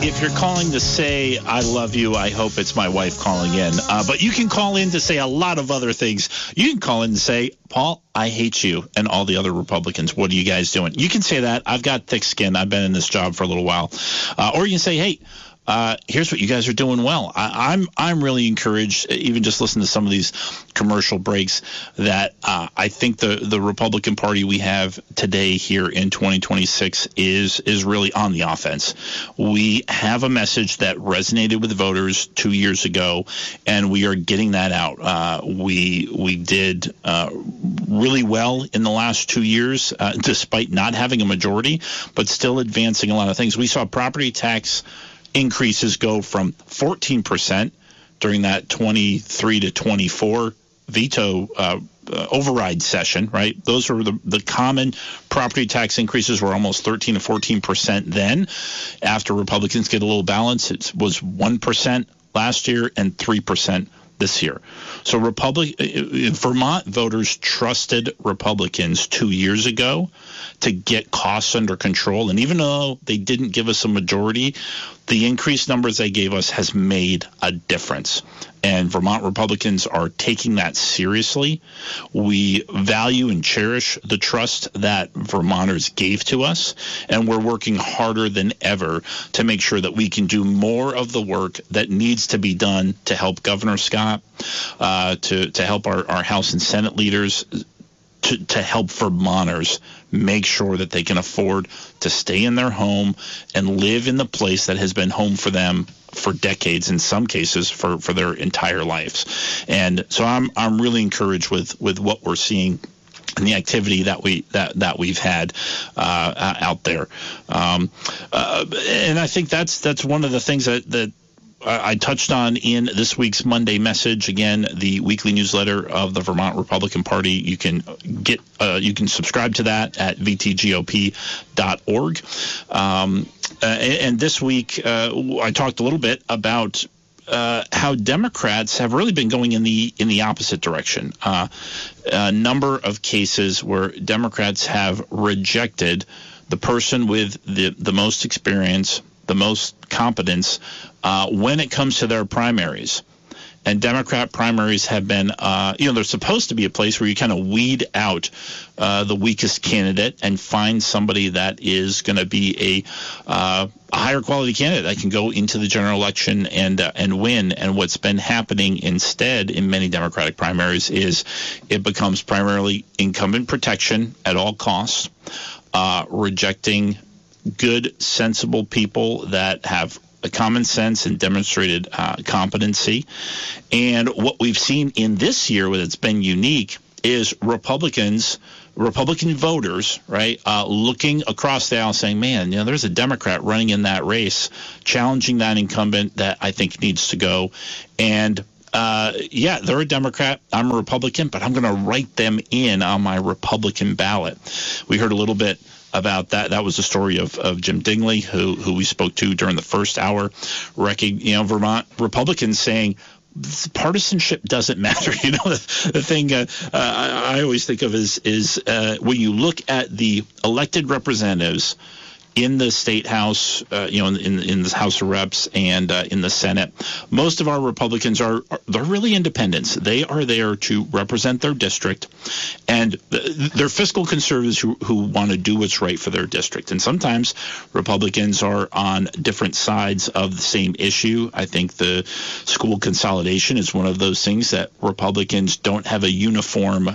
if you're calling to say I love you, I hope it's my wife calling in. But you can call in to say a lot of other things. You can call in and say, Paul, I hate you and all the other Republicans. What are you guys doing? You can say that. I've got thick skin. I've been in this job for a little while. Or you can say, hey, here's what you guys are doing well. I'm really encouraged, even just listening to some of these commercial breaks, that I think the Republican Party we have today here in 2026 is really on the offense. We have a message that resonated with voters 2 years ago, and we are getting that out. We did really well in the last 2 years, despite not having a majority, but still advancing a lot of things. We saw property tax increases go from 14% during that 23 to 24 veto override session, right? Those were the common property tax increases were almost 13 to 14% then. After Republicans get a little balance, it was 1% last year and 3% this year. So Vermont voters trusted Republicans 2 years ago to get costs under control. And even though they didn't give us a majority, the increased numbers they gave us has made a difference. And Vermont Republicans are taking that seriously. We value and cherish the trust that Vermonters gave to us, and we're working harder than ever to make sure that we can do more of the work that needs to be done to help Governor Scott, to help our House and Senate leaders, to help Vermonters make sure that they can afford to stay in their home and live in the place that has been home for them for decades, in some cases for their entire lives. And so I'm really encouraged with what we're seeing and the activity that we've had out there. And I think that's one of the things that I touched on in this week's Monday Message. Again, the weekly newsletter of the Vermont Republican Party. You can subscribe to that at vtgop.org. And this week, I talked a little bit about how Democrats have really been going in the opposite direction. A number of cases where Democrats have rejected the person with the most experience, the most competence when it comes to their primaries. And Democrat primaries have been, they're supposed to be a place where you kind of weed out the weakest candidate and find somebody that is going to be a higher quality candidate that can go into the general election and win. And what's been happening instead in many Democratic primaries is it becomes primarily incumbent protection at all costs, rejecting good, sensible people that have a common sense and demonstrated competency. And what we've seen in this year, what it's been unique, is Republican voters, right, looking across the aisle saying, man, there's a Democrat running in that race, challenging that incumbent that I think needs to go. And they're a Democrat, I'm a Republican, but I'm going to write them in on my Republican ballot. We heard a little bit about that. That was the story of Jim Dingley, who we spoke to during the first hour. Vermont Republicans saying partisanship doesn't matter. The thing I always think of is when you look at the elected representatives in the state house, in the House of Reps and in the Senate, most of our Republicans they're really independents. They are there to represent their district, and they're fiscal conservatives who want to do what's right for their district. And sometimes Republicans are on different sides of the same issue. I think the school consolidation is one of those things that Republicans don't have a uniform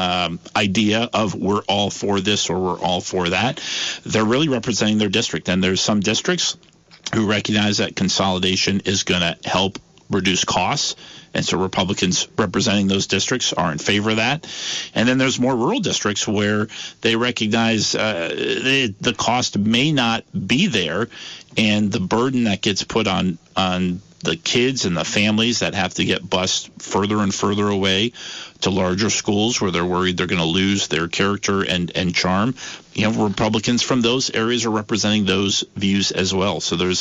idea of we're all for this or we're all for that. They're really representing their district, and there's some districts who recognize that consolidation is going to help reduce costs, and so Republicans representing those districts are in favor of that. And then there's more rural districts where they recognize the cost may not be there, and the burden that gets put on the kids and the families that have to get bused further and further away to larger schools where they're worried they're going to lose their character and charm. Republicans from those areas are representing those views as well. So there's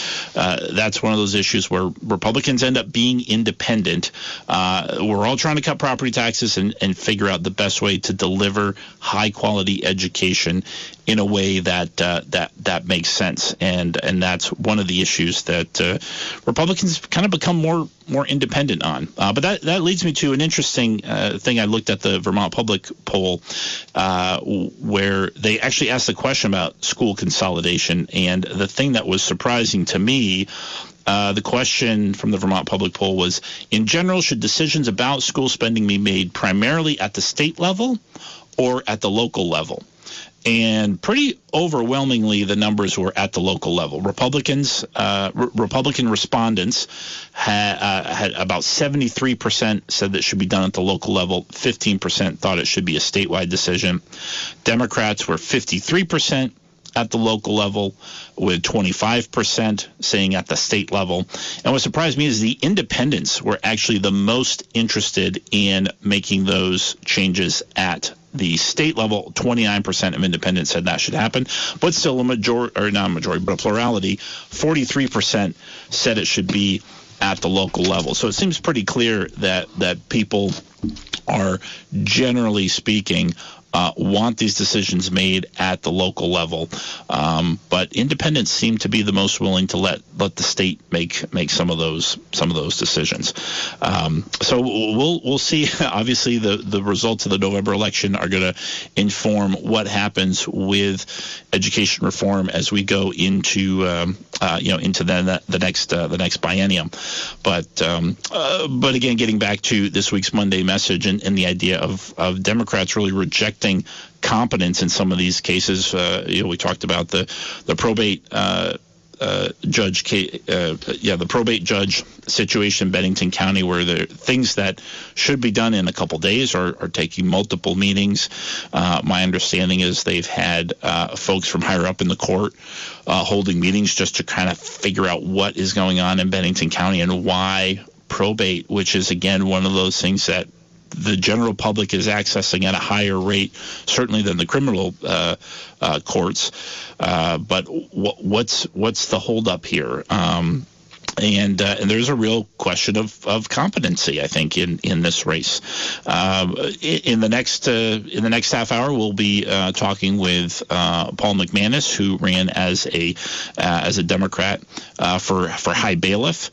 that's one of those issues where Republicans end up being independent. We're all trying to cut property taxes and figure out the best way to deliver high quality education in a way that makes sense, and that's one of the issues that Republicans kind of become more independent on. But that leads me to an interesting thing. I looked at the Vermont Public poll where they actually asked the question about school consolidation, and the thing that was surprising to me, the question from the Vermont Public poll was, in general, should decisions about school spending be made primarily at the state level or at the local level? And pretty overwhelmingly, the numbers were at the local level. Republican respondents had about 73% said that it should be done at the local level. 15% thought it should be a statewide decision. Democrats were 53% at the local level, with 25% saying at the state level. And what surprised me is the independents were actually the most interested in making those changes at the state level. 29% of independents said that should happen, but still a majority, or not a majority, but a plurality, 43% said it should be at the local level. So it seems pretty clear that people are, generally speaking, want these decisions made at the local level, but independents seem to be the most willing to let the state make some of those decisions. So we'll see. Obviously, the results of the November election are going to inform what happens with education reform as we go into the next biennium. But again, getting back to this week's Monday message and the idea of Democrats really rejecting competence in some of these cases. We talked about the probate the probate judge situation in Bennington County, where the things that should be done in a couple days are taking multiple meetings. My understanding is they've had folks from higher up in the court holding meetings just to kind of figure out what is going on in Bennington County and why probate, which is, again, one of those things that the general public is accessing at a higher rate, certainly than the criminal courts. But what's the holdup here? And there's a real question of competency, I think, in this race. In the next half hour, we'll be talking with Paul McManus, who ran as a Democrat for high bailiff.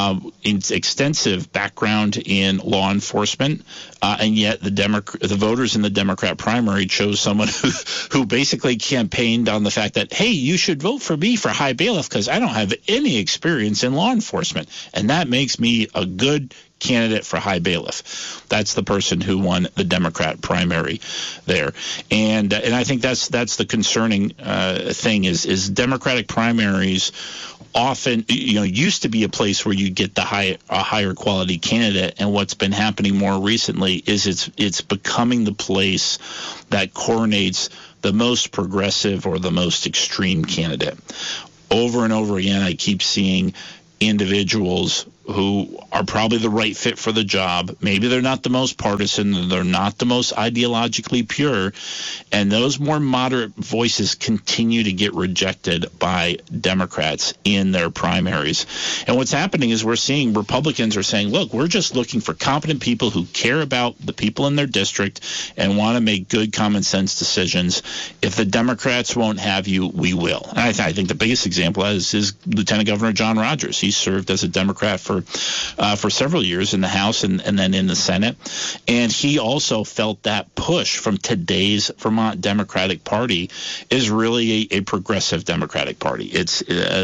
Extensive background in law enforcement, and yet the voters in the Democrat primary chose someone who basically campaigned on the fact that, hey, you should vote for me for high bailiff because I don't have any experience in law enforcement, and that makes me a good candidate for high bailiff. That's the person who won the Democrat primary there, and I think that's the concerning thing is Democratic primaries often used to be a place where you get a higher quality candidate, and what's been happening more recently is it's becoming the place that coronates the most progressive or the most extreme candidate. Over and over again, I keep seeing individuals who are probably the right fit for the job. Maybe they're not the most partisan, they're not the most ideologically pure, and those more moderate voices continue to get rejected by Democrats in their primaries. And what's happening is we're seeing Republicans are saying, look, we're just looking for competent people who care about the people in their district and want to make good common sense decisions. If the Democrats won't have you, we will. And I think the biggest example is Lieutenant Governor John Rogers. He served as a Democrat for several years in the House and then in the Senate. And he also felt that push from today's Vermont Democratic Party is really a progressive Democratic Party. It's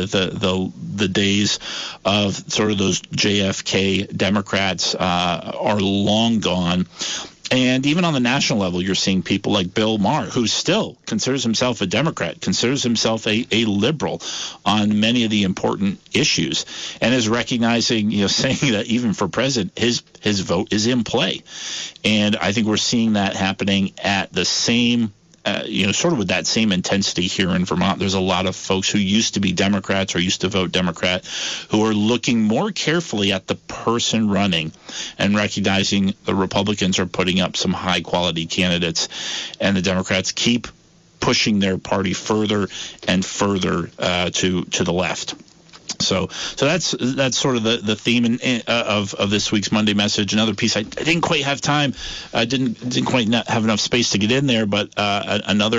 the days of sort of those JFK Democrats are long gone. And even on the national level, you're seeing people like Bill Maher, who still considers himself a Democrat, considers himself a liberal on many of the important issues, and is recognizing, saying that even for president, his vote is in play. And I think we're seeing that happening at the same sort of with that same intensity here in Vermont. There's a lot of folks who used to be Democrats or used to vote Democrat who are looking more carefully at the person running and recognizing the Republicans are putting up some high-quality candidates, and the Democrats keep pushing their party further and further to the left. So that's sort of the theme of this week's Monday message. Another piece I didn't quite have time, I didn't quite have enough space to get in there, but another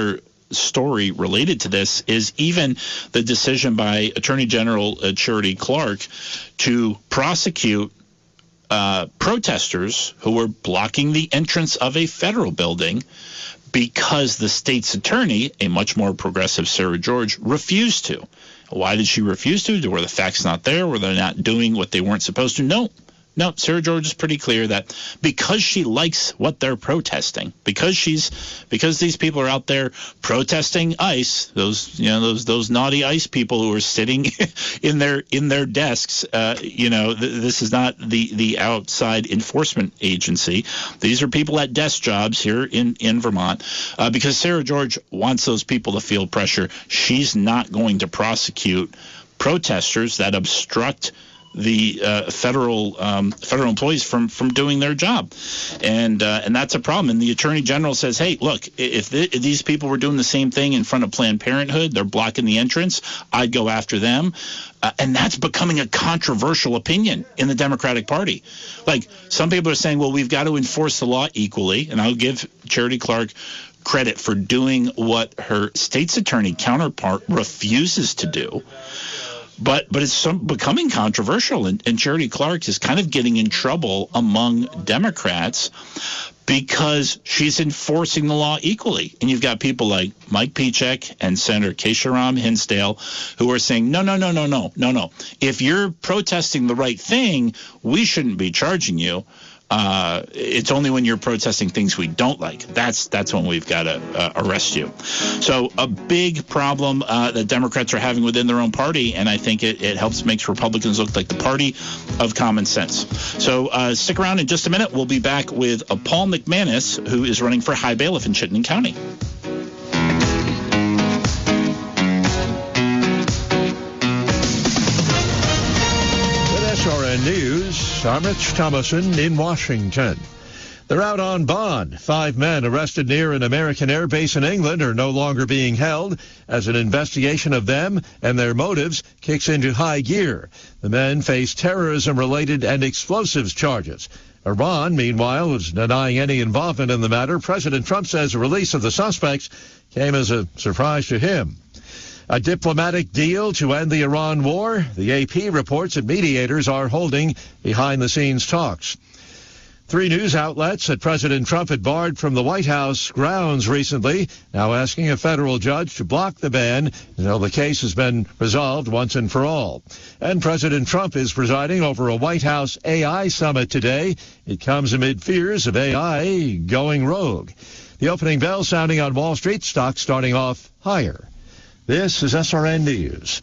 story related to this is even the decision by Attorney General Charity Clark to prosecute protesters who were blocking the entrance of a federal building because the state's attorney, a much more progressive Sarah George, refused to. Why did she refuse to? Were the facts not there? Were they not doing what they weren't supposed to? No, Sarah George is pretty clear that because she likes what they're protesting, because these people are out there protesting ICE, those naughty ICE people who are sitting in their desks, this is not the outside enforcement agency. These are people at desk jobs here in Vermont. Because Sarah George wants those people to feel pressure, she's not going to prosecute protesters that obstruct the federal employees from doing their job, and that's a problem. And the Attorney General says, hey, look, if these people were doing the same thing in front of Planned Parenthood, they're blocking the entrance, I'd go after them. And that's becoming a controversial opinion in the Democratic Party. Like, some people are saying, well, we've got to enforce the law equally, and I'll give Charity Clark credit for doing what her state's attorney counterpart refuses to do. But it's becoming controversial, and Charity Clark is kind of getting in trouble among Democrats because she's enforcing the law equally. And you've got people like Mike Piechek and Senator Keisha Hinsdale who are saying, no. If you're protesting the right thing, we shouldn't be charging you. It's only when you're protesting things we don't like. That's when we've got to arrest you. So a big problem that Democrats are having within their own party, and I think it makes Republicans look like the party of common sense. So stick around in just a minute. We'll be back with Paul McManus, who is running for High Bailiff in Chittenden County. SRN News, I'm Rich Thomason in Washington. They're out on bond. 5 men arrested near an American air base in England are no longer being held as an investigation of them and their motives kicks into high gear. The men face terrorism-related and explosives charges. Iran, meanwhile, is denying any involvement in the matter. President Trump says the release of the suspects came as a surprise to him. A diplomatic deal to end the Iran war. The AP reports that mediators are holding behind-the-scenes talks. 3 news outlets that President Trump had barred from the White House grounds recently, now asking a federal judge to block the ban until the case has been resolved once and for all. And President Trump is presiding over a White House AI summit today. It comes amid fears of AI going rogue. The opening bell sounding on Wall Street, stocks starting off higher. This is SRN News.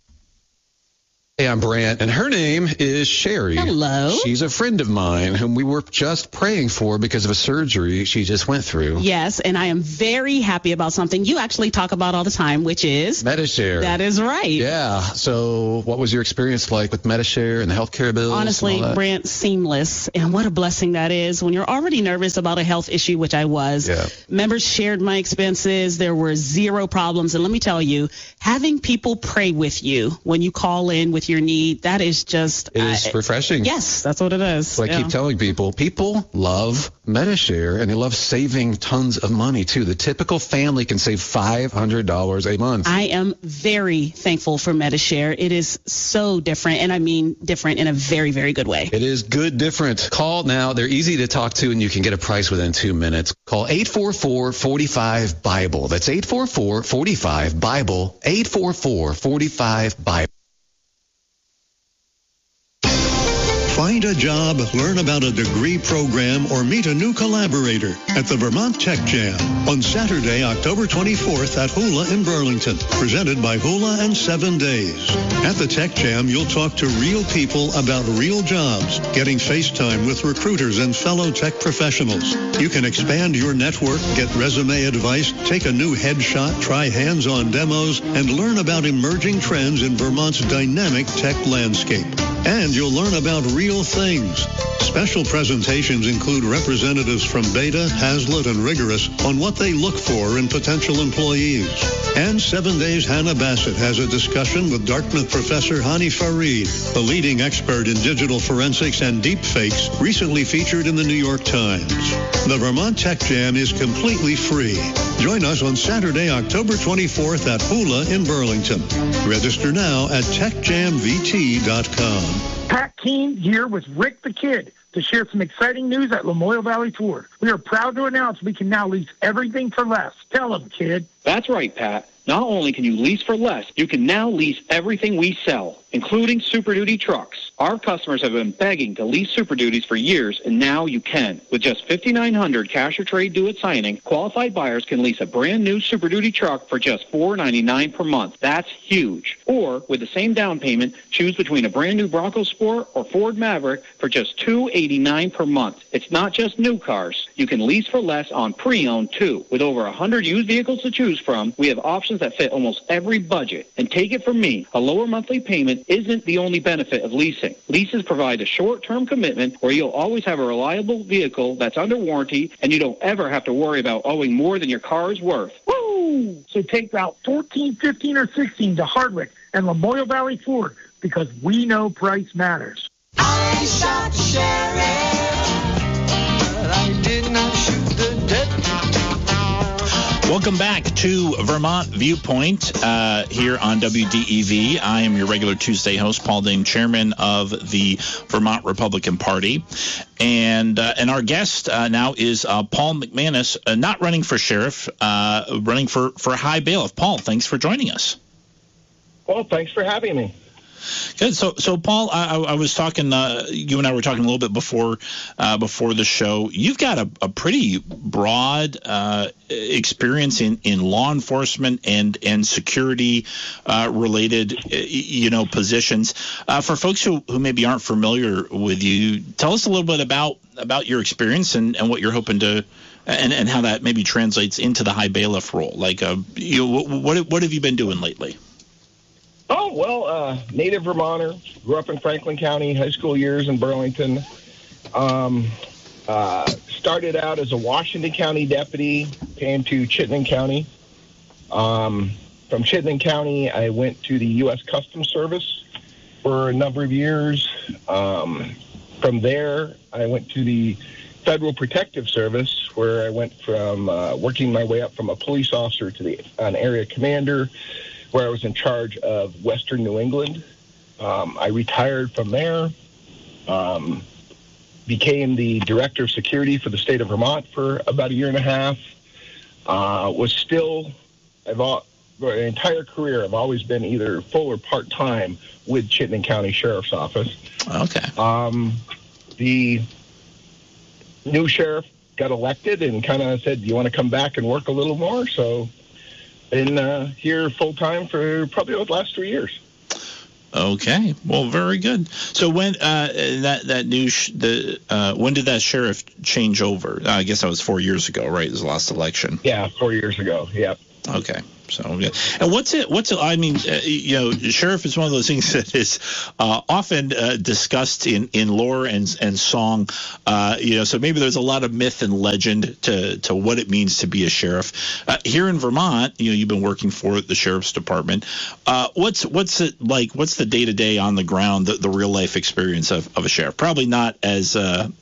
Hey, I'm Brant, and her name is Sherry. Hello. She's a friend of mine whom we were just praying for because of a surgery she just went through. Yes, and I am very happy about something you actually talk about all the time, which is Medi-Share. That is right. Yeah. So what was your experience like with Medi-Share and the healthcare bills? Honestly, Brant, seamless. And what a blessing that is when you're already nervous about a health issue, which I was. Yeah. Members shared my expenses. There were 0 problems. And let me tell you, having people pray with you when you call in with your need, that is just... It is refreshing. Yes, that's what it is. So I keep telling people love Medi-Share, and they love saving tons of money, too. The typical family can save $500 a month. I am very thankful for Medi-Share. It is so different, and I mean different in a very, very good way. It is good different. Call now. They're easy to talk to, and you can get a price within 2 minutes. Call 844-45-BIBLE. That's 844-45-BIBLE. 844-45-BIBLE. Find a job, learn about a degree program, or meet a new collaborator at the Vermont Tech Jam on Saturday, October 24th at Hula in Burlington, presented by Hula and 7 Days. At the Tech Jam, you'll talk to real people about real jobs, getting FaceTime with recruiters and fellow tech professionals. You can expand your network, get resume advice, take a new headshot, try hands-on demos, and learn about emerging trends in Vermont's dynamic tech landscape. And you'll learn about real things. Special presentations include representatives from Beta, Hazlitt, and Rigorous on what they look for in potential employees. And 7 Days Hannah Bassett has a discussion with Dartmouth professor Hani Farid, the leading expert in digital forensics and deepfakes, recently featured in the New York Times. The Vermont Tech Jam is completely free. Join us on Saturday, October 24th at Hula in Burlington. Register now at techjamvt.com. Pat Keene here with Rick the Kid to share some exciting news at Lamoille Valley Ford. We are proud to announce we can now lease everything for less. Tell them, kid. That's right, Pat. Not only can you lease for less, you can now lease everything we sell, including Super Duty trucks. Our customers have been begging to lease Super Duties for years, and now you can. With just $5,900 cash or trade due at signing, qualified buyers can lease a brand new Super Duty truck for just $499 per month. That's huge. Or, with the same down payment, choose between a brand new Bronco Sport or Ford Maverick for just $289 per month. It's not just new cars. You can lease for less on pre-owned, too. With over 100 used vehicles to choose from, we have options that fit almost every budget. And take it from me, a lower monthly payment isn't the only benefit of leasing. Leases provide a short-term commitment where you'll always have a reliable vehicle that's under warranty, and you don't ever have to worry about owing more than your car is worth. Woo! So take Route 14, 15, or 16 to Hardwick and Lamoille Valley Ford, because we know price matters. I shot sheriff, but I did not shoot the deputy. Welcome back to Vermont Viewpoint here on WDEV. I am your regular Tuesday host, Paul Dane, chairman of the Vermont Republican Party. And our guest now is Paul McManus, not running for sheriff, running for high bailiff. Paul, thanks for joining us. Well, thanks for having me. Good. So Paul, I was talking. You and I were talking a little bit before the show. You've got a pretty broad experience in law enforcement and security related positions. For folks who maybe aren't familiar with you, tell us a little bit about your experience and what you're hoping to. And how that maybe translates into the high bailiff role. Like, what have you been doing lately? Oh, well, native Vermonter, grew up in Franklin County, high school years in Burlington. Started out as a Washington County deputy, came to Chittenden County. From Chittenden County, I went to the U.S. Customs Service for a number of years. From there, I went to the Federal Protective Service, where I went from working my way up from a police officer to an area commander, where I was in charge of Western New England. I retired from there, became the director of security for the state of Vermont for about a year and a half. My entire career, I've always been either full or part-time with Chittenden County Sheriff's Office. Okay. The new sheriff got elected and kind of said, do you want to come back and work a little more? So been here full-time for probably the last 3 years. Okay, well, very good. So when when did that sheriff change over? I guess that was 4 years ago, right? It was the last election. Yeah, 4 years ago. Yep. Okay. So, and what's it? I mean, sheriff is one of those things that is often discussed in lore and song. So maybe there's a lot of myth and legend to what it means to be a sheriff. Here in Vermont, you've been working for the sheriff's department. What's it like? What's the day-to-day on the ground, the real life experience of a sheriff? Probably not as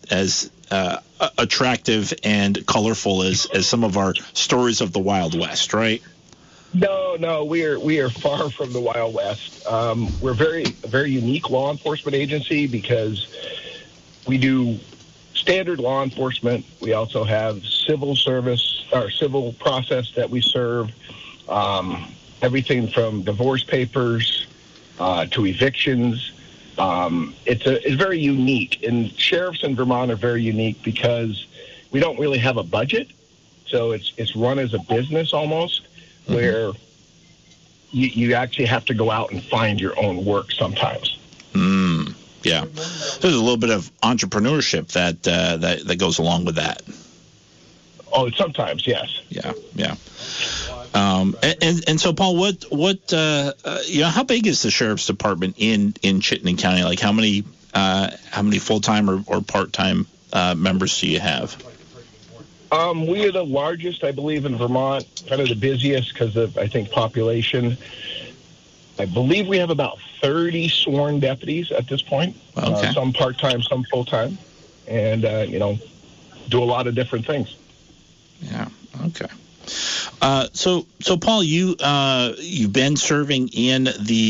attractive and colorful as some of our stories of the Wild West, right? No, we are far from the Wild West. We're a very unique law enforcement agency because we do standard law enforcement. We also have civil service or civil process that we serve. Everything from divorce papers to evictions. It's very unique, and sheriffs in Vermont are very unique because we don't really have a budget, so it's run as a business almost, where you actually have to go out and find your own work sometimes. Yeah, there's a little bit of entrepreneurship that goes along with that. Oh, sometimes, yes. Yeah. And so, Paul, how big is the sheriff's department in Chittenden County? Like, how many full-time or part-time members do you have? We are the largest, I believe, in Vermont, kind of the busiest because of, I think, population. I believe we have about 30 sworn deputies at this point. Okay. Some part-time, some full-time, and, do a lot of different things. Yeah, okay. So Paul, you've been serving in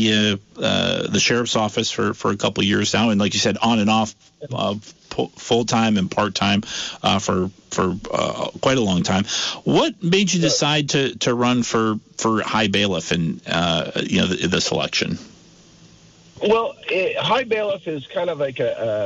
the sheriff's office for a couple of years now, and like you said, on and off, full time and part time for quite a long time. What made you decide to run for high bailiff and this election? Well, high bailiff is kind of like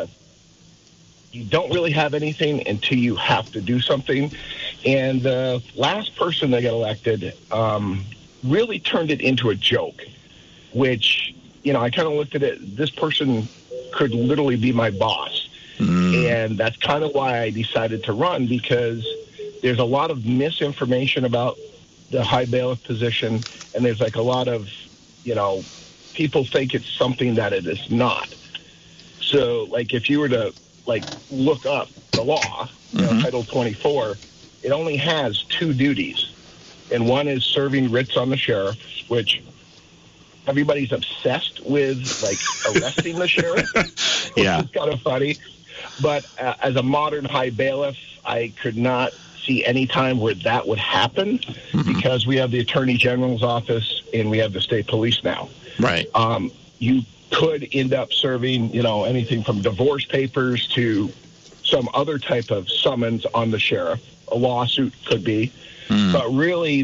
you don't really have anything until you have to do something. And the last person that got elected really turned it into a joke, which, I kind of looked at it. This person could literally be my boss. And that's kind of why I decided to run, because there's a lot of misinformation about the high bailiff position. And there's like a lot of, people think it's something that it is not. So, like, if you were to, look up the law, Title 24, it only has two duties. And one is serving writs on the sheriff, which everybody's obsessed with, arresting the sheriff. Yeah. It's kind of funny. But as a modern high bailiff, I could not see any time where that would happen, because we have the Attorney General's office and we have the state police now. Right. You could end up serving, anything from divorce papers to some other type of summons on the sheriff. A lawsuit could be. But really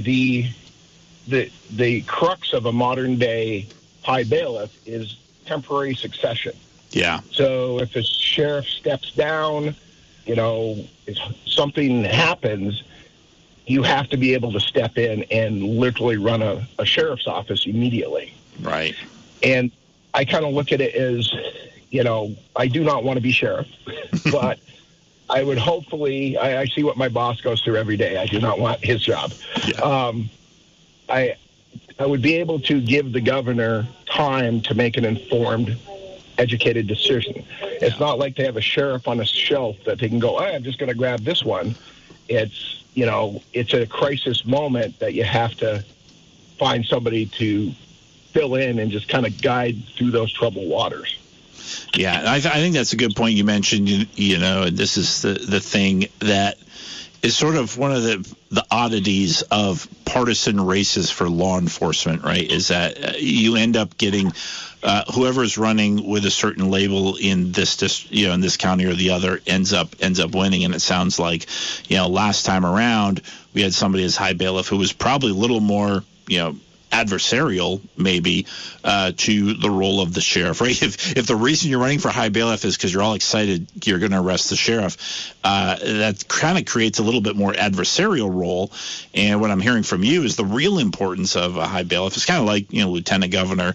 the crux of a modern day high bailiff is temporary succession. Yeah. So if a sheriff steps down, if something happens, you have to be able to step in and literally run a sheriff's office immediately. Right. And I kind of look at it as, I do not want to be sheriff, but I would hopefully, I see what my boss goes through every day. I do not want his job. Yeah. I would be able to give the governor time to make an informed, educated decision. It's not like they have a sheriff on a shelf that they can go, I'm just going to grab this one. It's, it's a crisis moment that you have to find somebody to fill in and just kind of guide through those troubled waters. Yeah, I think that's a good point you mentioned. And this is the thing that is sort of one of the oddities of partisan races for law enforcement, right? Is that you end up getting whoever is running with a certain label in this in this county or the other ends up winning. And it sounds like, last time around we had somebody as high bailiff who was probably a little more, adversarial maybe to the role of the sheriff, right? If the reason you're running for high bailiff is because you're all excited you're going to arrest the sheriff, that kind of creates a little bit more adversarial role. And what I'm hearing from you is the real importance of a high bailiff is kind of like lieutenant governor,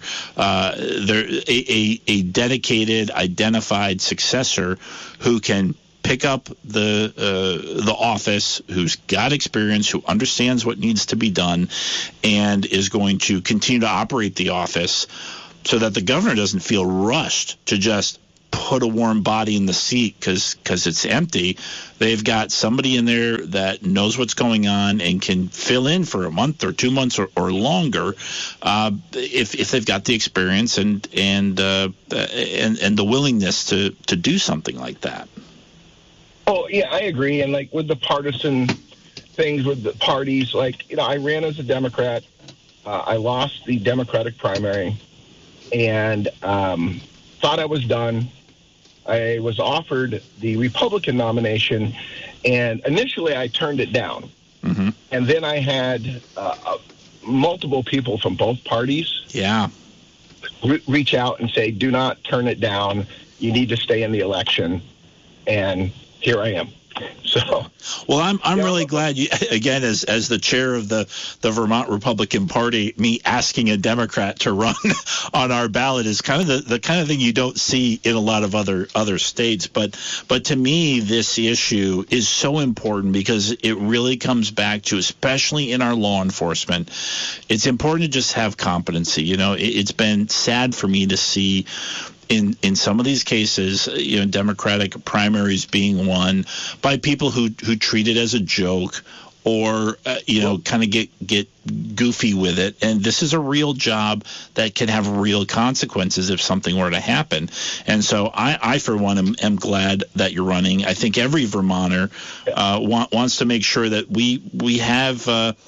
a dedicated, identified successor who can pick up the office, who's got experience, who understands what needs to be done, and is going to continue to operate the office so that the governor doesn't feel rushed to just put a warm body in the seat because it's empty. They've got somebody in there that knows what's going on and can fill in for a month or 2 months or longer if they've got the experience and the willingness to do something like that. Oh, yeah, I agree. And, with the partisan things with the parties, I ran as a Democrat. I lost the Democratic primary and thought I was done. I was offered the Republican nomination, and initially I turned it down. Mm-hmm. And then I had multiple people from both parties reach out and say, do not turn it down. You need to stay in the election. And here I am. So, well, I'm really glad you, again, as the chair of the Vermont Republican Party, me asking a Democrat to run on our ballot is kind of the kind of thing you don't see in a lot of other states. But to me, this issue is so important because it really comes back to, especially in our law enforcement, it's important to just have competency. It's been sad for me to see in some of these cases, Democratic primaries being won by people who treat it as a joke or, kind of get goofy with it. And this is a real job that can have real consequences if something were to happen. And so I for one, am glad that you're running. I think every Vermonter wants to make sure that we have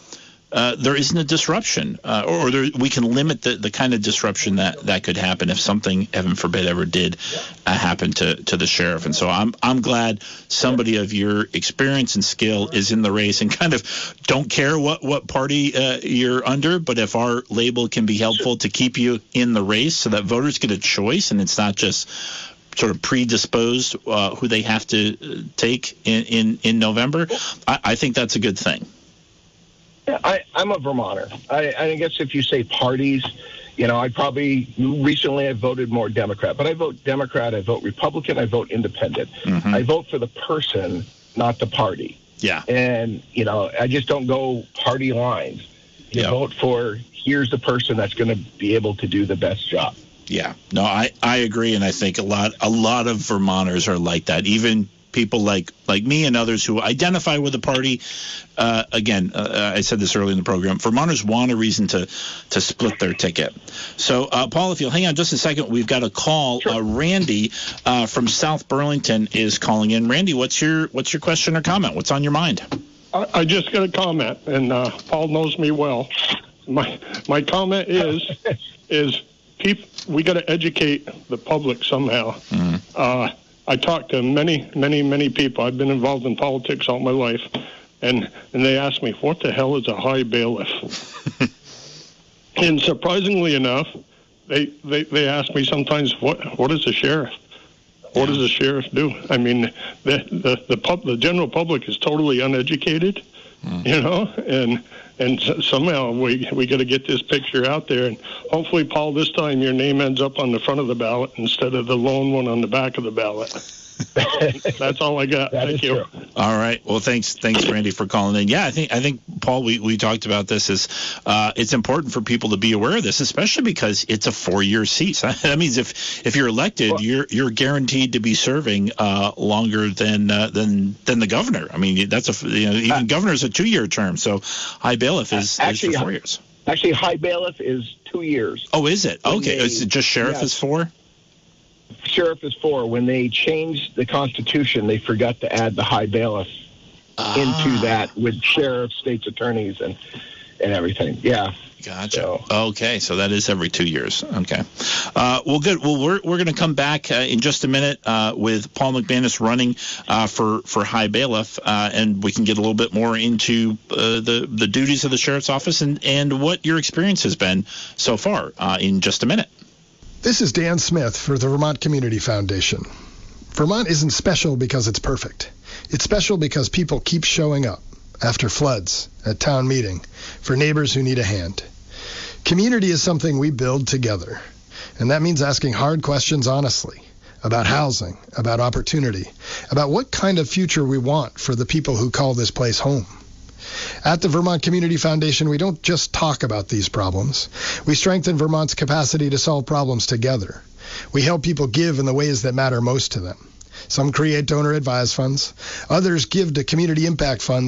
there isn't a disruption, or we can limit the kind of disruption that could happen if something, heaven forbid, ever did happen to the sheriff. And so I'm glad somebody of your experience and skill is in the race, and kind of don't care what party you're under, but if our label can be helpful to keep you in the race so that voters get a choice and it's not just sort of predisposed who they have to take in November, I think that's a good thing. I'm a Vermonter. I guess if you say parties, I voted more Democrat, but I vote Democrat, I vote Republican, I vote Independent. Mm-hmm. I vote for the person, not the party. Yeah. And, I just don't go party lines. You vote for, here's the person that's going to be able to do the best job. Yeah. No, I agree, and I think a lot of Vermonters are like that. Even people like me and others who identify with the party. I said this early in the program, Vermonters want a reason to split their ticket. So, Paul, if you'll hang on just a second, we've got a call. Sure. Randy from South Burlington is calling in. Randy, what's your question or comment? What's on your mind? I just got a comment, and Paul knows me well. My comment is we got to educate the public somehow. Mm. I talked to many people. I've been involved in politics all my life, and they ask me, what the hell is a high bailiff? And surprisingly enough, they ask me sometimes, what is a sheriff? What does a sheriff do? I mean, the general public is totally uneducated, and somehow we got to get this picture out there. And hopefully, Paul, this time your name ends up on the front of the ballot instead of the lone one on the back of the ballot. That's all I got. Thank you. True. All right. Well, thanks, Randy, for calling in. Yeah, I think Paul, we talked about this. It's important for people to be aware of this, especially because it's a 4-year seat. So that means if you're elected, you're guaranteed to be serving longer than the governor. I mean, that's even governor's a 2-year term. So high bailiff is for 4 years. Actually, high bailiff is 2 years. Oh, is it? Okay. Is it just sheriff is 4? Sheriff is 4. When they changed the Constitution, they forgot to add the high bailiff into that with sheriffs, state's attorneys, and everything. Yeah. Gotcha. Okay, so that is every 2 years. Okay. Well, good. Well, we're going to come back in just a minute with Paul McManus running for high bailiff, and we can get a little bit more into the duties of the sheriff's office and what your experience has been so far in just a minute. This is Dan Smith for the Vermont Community Foundation. Vermont isn't special because it's perfect. It's special because people keep showing up after floods, at town meeting, for neighbors who need a hand. Community is something we build together, and that means asking hard questions honestly about housing, about opportunity, about what kind of future we want for the people who call this place home. At the Vermont Community Foundation, we don't just talk about these problems. We strengthen Vermont's capacity to solve problems together. We help people give in the ways that matter most to them. Some create donor-advised funds. Others give to community impact funds